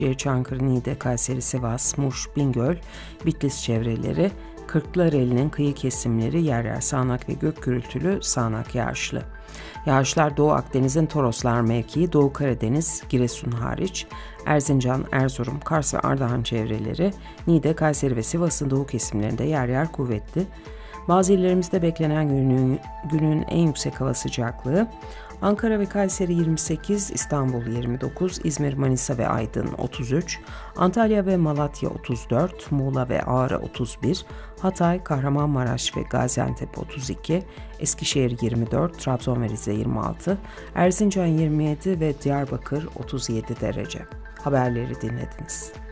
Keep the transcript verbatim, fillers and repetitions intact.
Çankırı, Niğde, Kayseri, Sivas, Muş, Bingöl, Bitlis çevreleri, Kırklareli'nin kıyı kesimleri yer yer sağanak ve gök gürültülü sağanak yağışlı. Yağışlar Doğu Akdeniz'in Toroslar mevkii, Doğu Karadeniz, Giresun hariç, Erzincan, Erzurum, Kars ve Ardahan çevreleri, Niğde, Kayseri ve Sivas'ın doğu kesimlerinde yer yer kuvvetli. Bazı illerimizde beklenen günün, günün en yüksek hava sıcaklığı Ankara ve Kayseri yirmi sekiz, İstanbul yirmi dokuz, İzmir, Manisa ve Aydın otuz üç, Antalya ve Malatya otuz dört, Muğla ve Ağrı otuz bir, Hatay, Kahramanmaraş ve Gaziantep otuz iki, Eskişehir yirmi dört, Trabzon ve Rize yirmi altı, Erzincan yirmi yedi ve Diyarbakır otuz yedi derece. Haberleri dinlediniz.